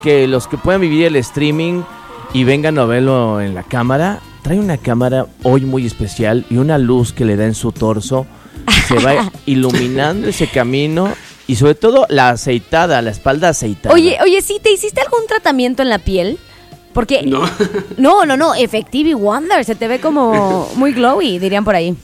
que los que puedan vivir el streaming y vengan a verlo en la cámara, trae una cámara hoy muy especial y una luz que le da en su torso, se va iluminando ese camino y sobre todo la espalda aceitada. Oye, ¿sí te hiciste algún tratamiento en la piel? Porque no, Effective Wonder, se te ve como muy glowy, dirían por ahí.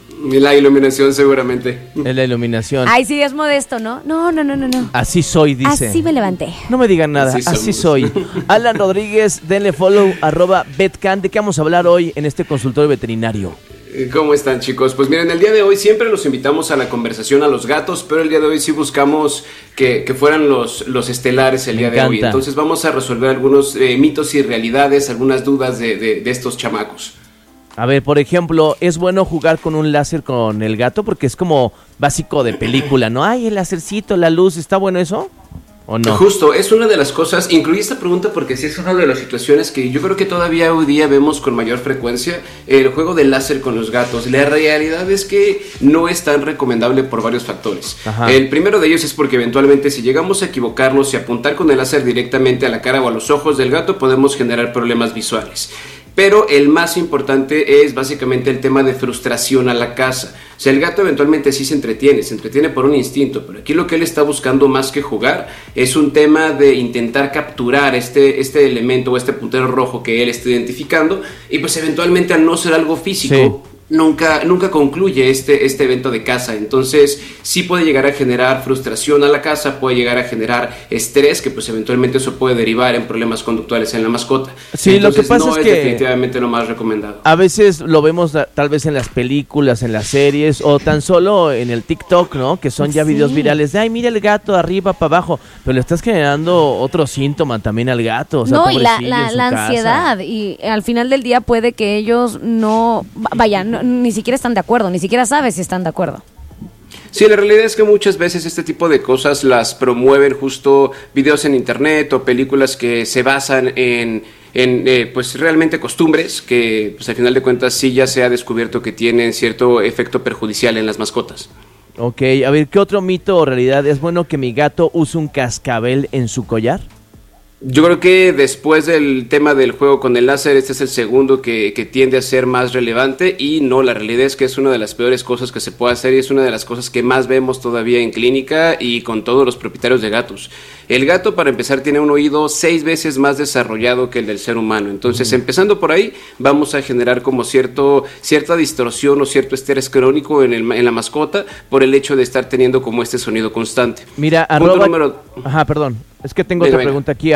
La iluminación seguramente. Es la iluminación. Ay, sí, es modesto, ¿no? No. Así soy, dice. Así me levanté. No me digan nada, así soy. Alan Rodríguez, denle follow, @betcan. ¿De qué vamos a hablar hoy en este consultorio veterinario? ¿Cómo están, chicos? Pues miren, el día de hoy siempre los invitamos a la conversación a los gatos, pero el día de hoy sí buscamos que fueran los estelares el día de hoy. Entonces vamos a resolver algunos mitos y realidades, algunas dudas de estos chamacos. A ver, por ejemplo, ¿es bueno jugar con un láser con el gato? Porque es como básico de película, ¿no? Ay, el lásercito, la luz, ¿está bueno eso? ¿O no? Justo, es una de las cosas, incluí esta pregunta porque sí es una de las situaciones que yo creo que todavía hoy día vemos con mayor frecuencia, el juego del láser con los gatos. La realidad es que no es tan recomendable por varios factores. Ajá. El primero de ellos es porque eventualmente si llegamos a equivocarnos y apuntar con el láser directamente a la cara o a los ojos del gato, podemos generar problemas visuales. Pero el más importante es básicamente el tema de frustración a la caza. O sea, el gato eventualmente sí se entretiene por un instinto, pero aquí lo que él está buscando más que jugar es un tema de intentar capturar este elemento o este puntero rojo que él está identificando, y pues eventualmente al no ser algo físico, sí, nunca concluye este evento de caza. Entonces sí puede llegar a generar frustración a la caza, puede llegar a generar estrés, que pues eventualmente eso puede derivar en problemas conductuales en la mascota. Sí, entonces, lo que pasa no es que definitivamente lo más recomendado. A veces lo vemos tal vez en las películas, en las series o tan solo en el TikTok, ¿no? Que son ya videos virales de, ay, mira el gato arriba para abajo, pero le estás generando otro síntoma también al gato. O sea, no, y la ansiedad, y al final del día puede que ellos ni siquiera están de acuerdo, ni siquiera sabes si están de acuerdo. Sí, la realidad es que muchas veces este tipo de cosas las promueven justo videos en internet o películas que se basan en pues realmente costumbres que pues al final de cuentas sí ya se ha descubierto que tienen cierto efecto perjudicial en las mascotas. Ok, a ver, ¿qué otro mito o realidad? ¿Es bueno que mi gato use un cascabel en su collar? Yo creo que después del tema del juego con el láser, este es el segundo que tiende a ser más relevante, y no, la realidad es que es una de las peores cosas que se puede hacer y es una de las cosas que más vemos todavía en clínica y con todos los propietarios de gatos. El gato, para empezar, tiene un oído 6 veces más desarrollado que el del ser humano. Entonces, empezando por ahí, vamos a generar como cierta distorsión o cierto estrés crónico en la mascota por el hecho de estar teniendo como este sonido constante. Mira, es que tengo otra pregunta aquí,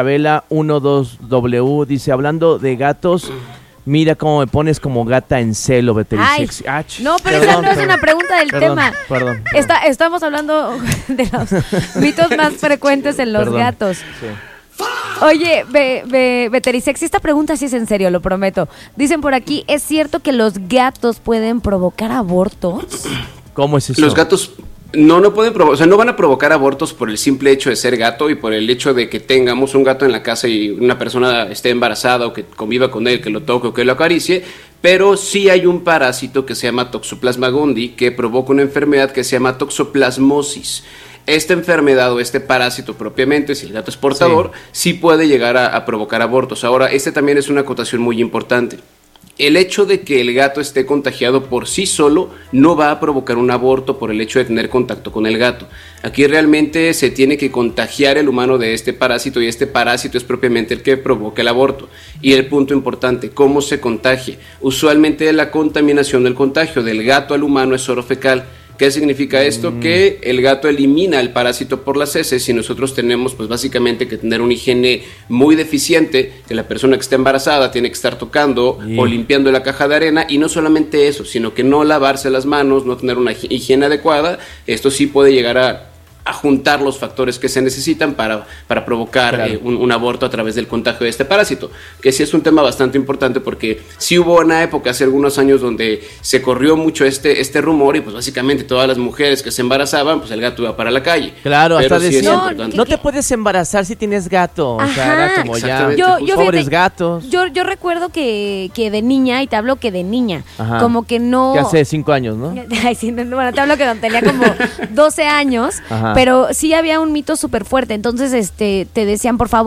@Chabela12W, dice, hablando de gatos, mira cómo me pones como gata en celo, Veterisexy. No, pero esa no es una pregunta del tema. Perdón. Estamos hablando de los mitos más frecuentes en los gatos. Sí. Oye, Veterisexy, esta pregunta sí es en serio, lo prometo. Dicen por aquí, ¿es cierto que los gatos pueden provocar abortos? ¿Cómo es eso? Los gatos no pueden no van a provocar abortos por el simple hecho de ser gato y por el hecho de que tengamos un gato en la casa y una persona esté embarazada o que conviva con él, que lo toque o que lo acaricie, pero sí hay un parásito que se llama Toxoplasma gondii que provoca una enfermedad que se llama toxoplasmosis. Esta enfermedad o este parásito propiamente, si el gato es portador, sí puede llegar a provocar abortos. Ahora, también es una acotación muy importante. El hecho de que el gato esté contagiado por sí solo no va a provocar un aborto por el hecho de tener contacto con el gato. Aquí realmente se tiene que contagiar el humano de este parásito, y este parásito es propiamente el que provoca el aborto. Y el punto importante, ¿cómo se contagia? Usualmente la contaminación del contagio del gato al humano es orofecal. ¿Qué significa esto? Que el gato elimina el parásito por las heces y nosotros tenemos pues básicamente que tener una higiene muy deficiente, que la persona que está embarazada tiene que estar tocando o limpiando la caja de arena, y no solamente eso, sino que no lavarse las manos, no tener una higiene adecuada. Esto sí puede llegar a juntar los factores que se necesitan para provocar un aborto a través del contagio de este parásito, que sí es un tema bastante importante porque sí hubo una época hace algunos años donde se corrió mucho este rumor y pues básicamente todas las mujeres que se embarazaban, pues el gato iba para la calle. Claro, pero hasta sí decían, no te puedes embarazar si tienes gato. Ajá. O sea, era como ya, pobres gatos. Yo recuerdo que de niña, y te hablo que de niña, ajá, como que no... Que hace 5 años, ¿no? Ay, sí, bueno, te hablo que tenía como 12 años, ajá, pero sí había un mito súper fuerte. Entonces, te decían, por favor,